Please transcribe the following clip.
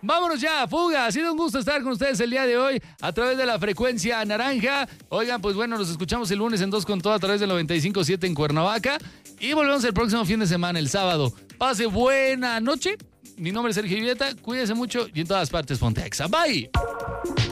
Vámonos ya, fuga. Ha sido un gusto estar con ustedes el día de hoy a través de la frecuencia naranja. Oigan, pues bueno, nos escuchamos el lunes en 2 con todo a través del 95.7 en Cuernavaca. Y volvemos el próximo fin de semana, el sábado. Pase buena noche. Mi nombre es Sergio Vieta. Cuídese mucho y en todas partes ponte Exa. Bye.